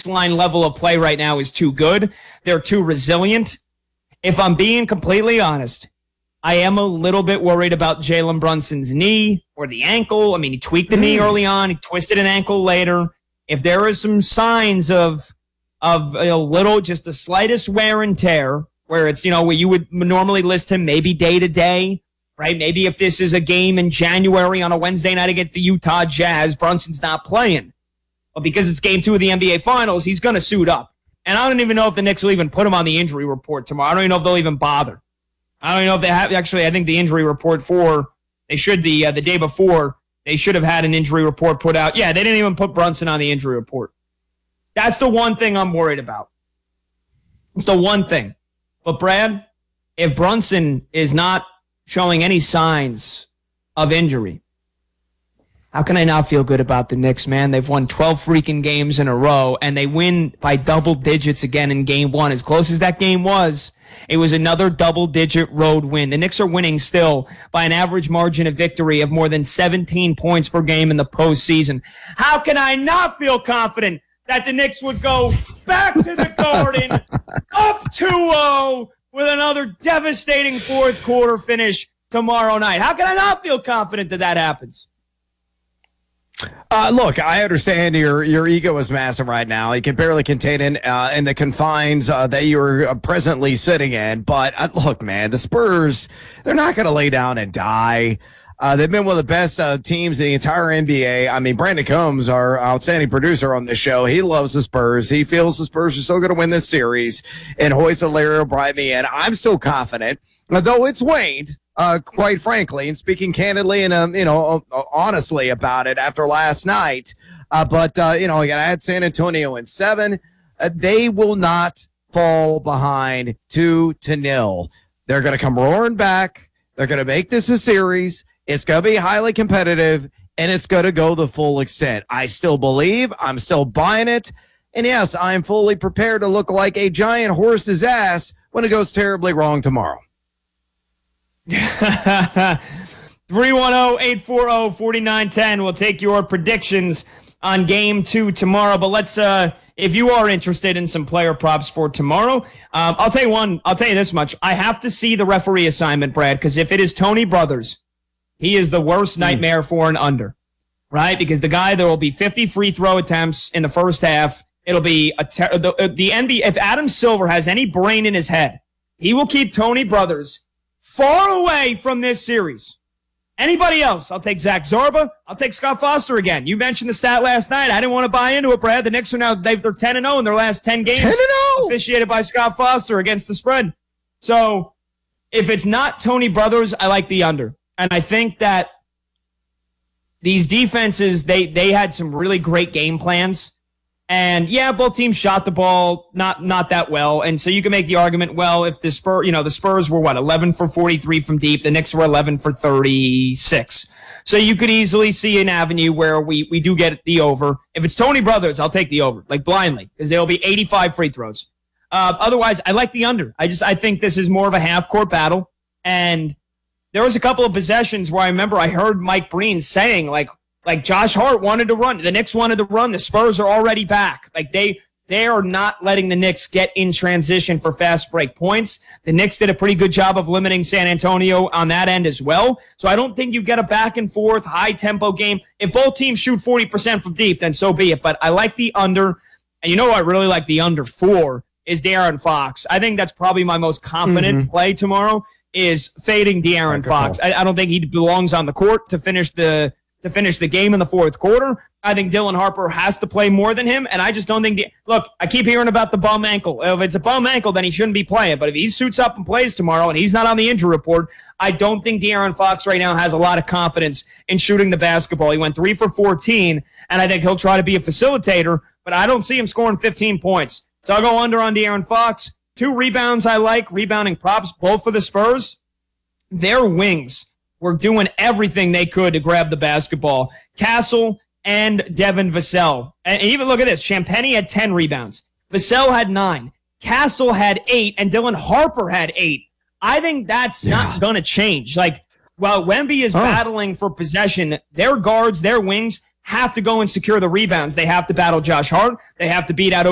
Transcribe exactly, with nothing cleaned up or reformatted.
baseline level of play right now is too good. They're too resilient. If I'm being completely honest, I am a little bit worried about Jalen Brunson's knee or the ankle. I mean, he tweaked the mm. knee early on. He twisted an ankle later. If there is some signs of of a little, just the slightest wear and tear, where it's, you know, where you would normally list him maybe day to day, right? Maybe if this is a game in January on a Wednesday night against the Utah Jazz, Brunson's not playing. But because it's game two of the N B A Finals, he's going to suit up. And I don't even know if the Knicks will even put him on the injury report tomorrow. I don't even know if they'll even bother. I don't even know if they have. Actually, I think the injury report for, they should, the uh, the day before, they should have had an injury report put out. Yeah, they didn't even put Brunson on the injury report. That's the one thing I'm worried about. It's the one thing. But Brad, if Brunson is not showing any signs of injury, how can I not feel good about the Knicks, man? They've won twelve freaking games in a row, and they win by double digits again in game one. As close as that game was, it was another double-digit road win. The Knicks are winning still by an average margin of victory of more than seventeen points per game in the postseason. How can I not feel confident that the Knicks would go back to the Garden, up two oh, with another devastating fourth quarter finish tomorrow night? How can I not feel confident that that happens? Uh, look, I understand your your ego is massive right now. You can barely contain it uh, in the confines uh, that you're uh, presently sitting in. But uh, look, man, the Spurs, they're not going to lay down and die. Uh, they've been one of the best uh, teams in the entire N B A. I mean, Brandon Combs, our outstanding producer on this show, he loves the Spurs. He feels the Spurs are still going to win this series and hoist Larry O'Brien in the end. I'm still confident, though it's waned, uh, quite frankly, and speaking candidly and, um, you know, honestly about it after last night. Uh, but, uh, you know, again, I had San Antonio in seven. Uh, they will not fall behind two to nil. They're going to come roaring back. They're going to make this a series. It's going to be highly competitive, and it's going to go the full extent. I still believe. I'm still buying it. And, yes, I'm fully prepared to look like a giant horse's ass when it goes terribly wrong tomorrow. three one zero, eight four zero, four nine one zero. We'll take your predictions on game two tomorrow. But let's, uh, if you are interested in some player props for tomorrow, um, I'll tell you one, I'll tell you this much. I have to see the referee assignment, Brad, because if it is Tony Brothers, he is the worst nightmare mm. for an under, right? Because the guy, there will be fifty free throw attempts in the first half. It'll be a ter- the, the N B A. If Adam Silver has any brain in his head, he will keep Tony Brothers far away from this series. Anybody else? I'll take Zach Zarba. I'll take Scott Foster again. You mentioned the stat last night. I didn't want to buy into it, Brad. The Knicks are now, they've, they're ten and oh in their last ten games. ten and oh Officiated by Scott Foster against the spread. So if it's not Tony Brothers, I like the under. And I think that these defenses, they they had some really great game plans. And yeah, both teams shot the ball not not that well. And so you can make the argument, well, if the Spurs, you know, the Spurs were what, eleven for forty-three from deep, the Knicks were eleven for thirty-six. So you could easily see an avenue where we we do get the over. If it's Tony Brothers, I'll take the over, like blindly, because there'll be eighty-five free throws. Uh, otherwise, I like the under. I just I think this is more of a half court battle. And there was a couple of possessions where I remember I heard Mike Breen saying, like, like Josh Hart wanted to run. The Knicks wanted to run. The Spurs are already back. Like, they they are not letting the Knicks get in transition for fast break points. The Knicks did a pretty good job of limiting San Antonio on that end as well. So I don't think you get a back and forth, high-tempo game. If both teams shoot forty percent from deep, then so be it. But I like the under. And you know what I really like the under for is De'Aaron Fox. I think that's probably my most confident mm-hmm. play tomorrow. Is fading De'Aaron Fox. I, I don't think he belongs on the court to finish the to finish the game in the fourth quarter. I think Dylan Harper has to play more than him, and I just don't think the look. I keep hearing about the bum ankle. If it's a bum ankle, then he shouldn't be playing. But if he suits up and plays tomorrow, and he's not on the injury report, I don't think De'Aaron Fox right now has a lot of confidence in shooting the basketball. He went three for fourteen, and I think he'll try to be a facilitator, but I don't see him scoring fifteen points. So I'll go under on De'Aaron Fox. Two rebounds I like, rebounding props, both for the Spurs. Their wings were doing everything they could to grab the basketball. Castle and Devin Vassell. And even look at this. Champagny had ten rebounds. Vassell had nine. Castle had eight. And Dylan Harper had eight. I think that's yeah. not going to change. Like, while Wemby is oh. battling for possession, their guards, their wings have to go and secure the rebounds. They have to battle Josh Hart. They have to beat out